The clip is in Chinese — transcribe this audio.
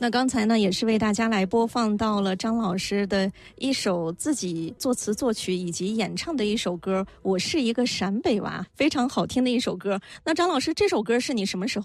那刚才呢，也是为大家来播放到了张老师的一首自己作词作曲以及演唱的一首歌《我是一个陕北娃》，非常好听的一首歌。那张老师，这首歌是你什么时候